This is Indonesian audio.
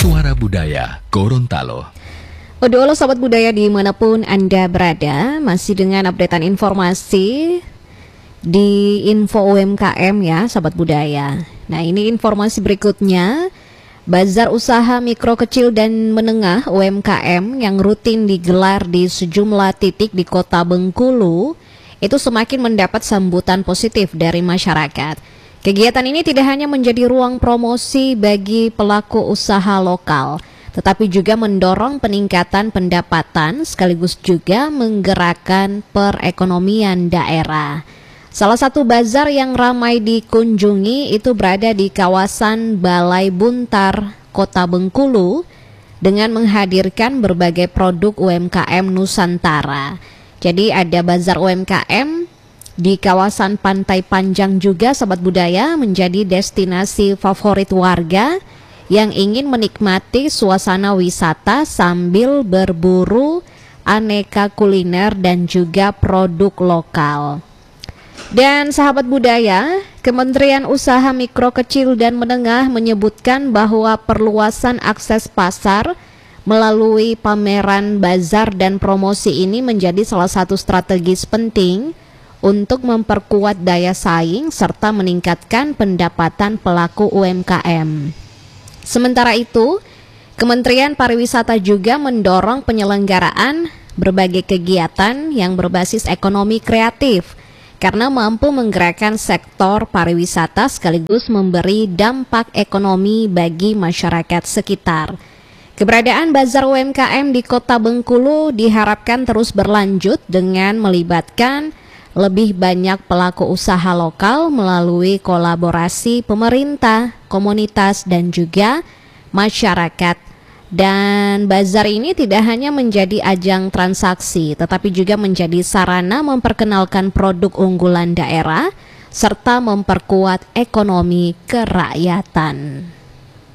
Suara Budaya Gorontalo. Halo Sobat Budaya dimanapun Anda berada, masih dengan updatean informasi di Info UMKM ya Sobat Budaya. Nah ini informasi berikutnya, Bazar Usaha Mikro Kecil dan Menengah UMKM yang rutin digelar di sejumlah titik di Kota Bengkulu itu semakin mendapat sambutan positif dari masyarakat. Kegiatan ini tidak hanya menjadi ruang promosi bagi pelaku usaha lokal, tetapi juga mendorong peningkatan pendapatan sekaligus juga menggerakkan perekonomian daerah. Salah satu bazar yang ramai dikunjungi itu berada di kawasan Balai Buntar, Kota Bengkulu, dengan menghadirkan berbagai produk UMKM Nusantara. Jadi ada bazar UMKM di kawasan Pantai Panjang juga Sobat Budaya menjadi destinasi favorit warga yang ingin menikmati suasana wisata sambil berburu aneka kuliner dan juga produk lokal. Dan sahabat budaya, Kementerian Usaha Mikro Kecil dan Menengah menyebutkan bahwa perluasan akses pasar melalui pameran bazar dan promosi ini menjadi salah satu strategis penting untuk memperkuat daya saing serta meningkatkan pendapatan pelaku UMKM. Sementara itu, Kementerian Pariwisata juga mendorong penyelenggaraan berbagai kegiatan yang berbasis ekonomi kreatif karena mampu menggerakkan sektor pariwisata sekaligus memberi dampak ekonomi bagi masyarakat sekitar. Keberadaan Bazar UMKM di Kota Bengkulu diharapkan terus berlanjut dengan melibatkan lebih banyak pelaku usaha lokal melalui kolaborasi pemerintah, komunitas, dan juga masyarakat. Dan bazar ini tidak hanya menjadi ajang transaksi, tetapi juga menjadi sarana memperkenalkan produk unggulan daerah, serta memperkuat ekonomi kerakyatan.